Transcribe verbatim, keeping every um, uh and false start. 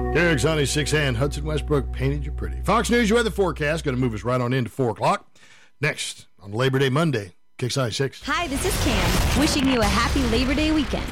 Derek ninety-six and Hudson Westbrook painted you pretty. Fox News weather forecast going to move us right on into four o'clock. Next on Labor Day Monday, Kix ninety-six. Hi, this is Cam, wishing you a happy Labor Day weekend.